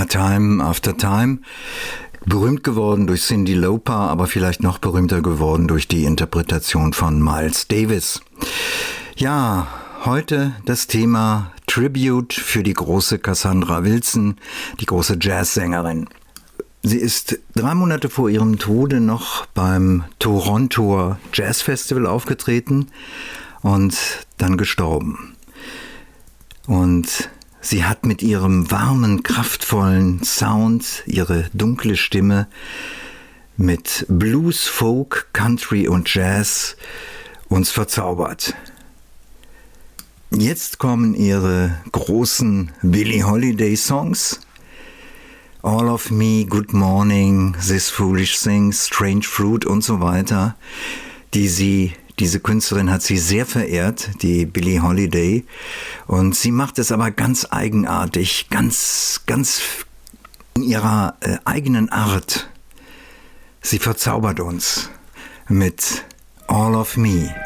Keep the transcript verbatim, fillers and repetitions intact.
Ja, Time After Time. Berühmt geworden durch Cyndi Lauper, aber vielleicht noch berühmter geworden durch die Interpretation von Miles Davis. Ja, heute das Thema Tribute für die große Cassandra Wilson, die große Jazzsängerin. Sie ist drei Monate vor ihrem Tode noch beim Torontoer Jazz Festival aufgetreten und dann gestorben. Und sie hat mit ihrem warmen, kraftvollen Sound, ihre dunkle Stimme mit Blues, Folk, Country und Jazz uns verzaubert. Jetzt kommen ihre großen Billie Holiday Songs. All of Me, Good Morning, This Foolish Thing, Strange Fruit und so weiter, die sie, diese Künstlerin hat sie sehr verehrt, die Billie Holiday, und sie macht es aber ganz eigenartig, ganz, ganz in ihrer äh, eigenen Art. Sie verzaubert uns mit All of Me.